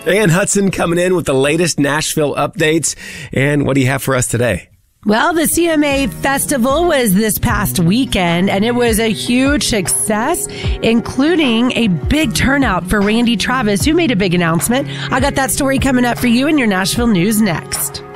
Ann Hudson coming in with the latest Nashville updates. And what do you have for us today? Well, the CMA Festival was this past weekend, and it was a huge success, including a big turnout for Randy Travis, who made a big announcement. I got that story coming up for you in your Nashville news next.